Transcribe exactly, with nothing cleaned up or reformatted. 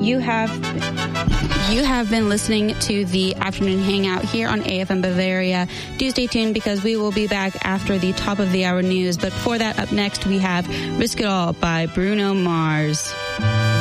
You have you have been listening to the Afternoon Hangout here on A F M Bavaria. Do stay tuned because we will be back after the top of the hour news. But before that, up next, we have Risk It All by Bruno Mars.